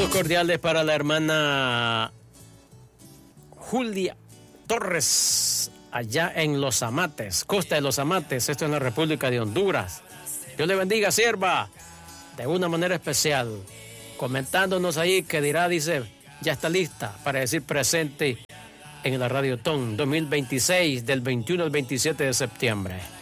Saludos cordiales para la hermana Julia Torres, allá en Los Amates, Costa de Los Amates, esto es en la República de Honduras. Dios le bendiga, sierva, de una manera especial, comentándonos ahí que dirá, dice, ya está lista para decir presente en la Radiotón 2026 del 21 al 27 de septiembre.